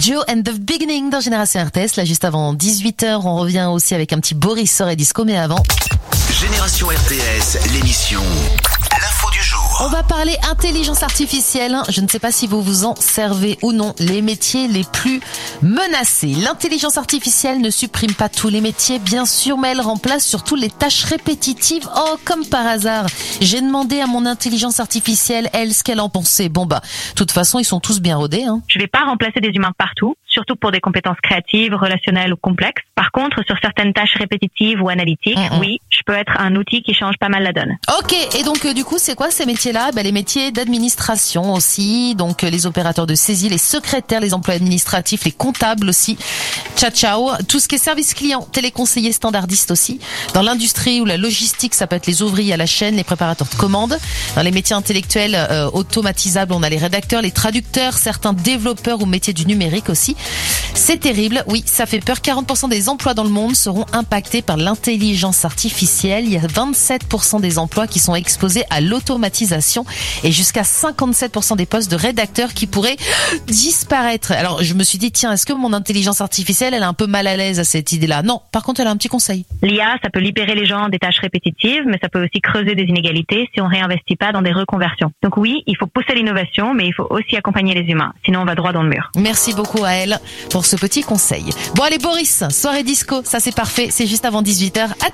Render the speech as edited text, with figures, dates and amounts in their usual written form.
Joe and the Beginning dans Génération RTS. Là, juste avant 18h, on revient aussi avec un petit Boris Soirée Disco, mais avant... Génération RTS, l'émission L'info du jour. On va parler intelligence artificielle. Je ne sais pas si vous vous en servez ou non. Les métiers les plus menacés. L'intelligence artificielle ne supprime pas tous les métiers, bien sûr, mais elle remplace surtout les tâches répétitives. Oh, comme par hasard. J'ai demandé à mon intelligence artificielle, elle, ce qu'elle en pensait. Bon, de toute façon, ils sont tous bien rodés, hein. Je vais pas remplacer des humains partout, surtout pour des compétences créatives, relationnelles ou complexes. Par contre, sur certaines tâches répétitives ou analytiques, oui, je peux être un outil qui change pas mal la donne. Ok, et donc du coup, c'est quoi ces métiers-là? Les métiers d'administration aussi, donc les opérateurs de saisie, les secrétaires, les emplois administratifs, les comptables aussi. Ciao, tout ce qui est service client, téléconseiller standardiste aussi. Dans l'industrie ou la logistique, ça peut être les ouvriers à la chaîne, les préparateurs de commandes. Dans les métiers intellectuels automatisables, on a les rédacteurs, les traducteurs, certains développeurs ou métiers du numérique aussi. C'est terrible, oui, ça fait peur. 40% des emplois dans le monde seront impactés par l'intelligence artificielle. Il y a 27% des emplois qui sont exposés à l'automatisation et jusqu'à 57% des postes de rédacteurs qui pourraient disparaître. Alors, je me suis dit, tiens, est-ce que mon intelligence artificielle, elle est un peu mal à l'aise à cette idée-là? Non, par contre, elle a un petit conseil. L'IA, ça peut libérer les gens des tâches répétitives, mais ça peut aussi creuser des inégalités si on réinvestit pas dans des reconversions. Donc oui, il faut pousser l'innovation, mais il faut aussi accompagner les humains. Sinon, on va droit dans le mur. Merci beaucoup à elle pour ce petit conseil. Bon, allez, Boris, soirée disco, ça c'est parfait, c'est juste avant 18h. À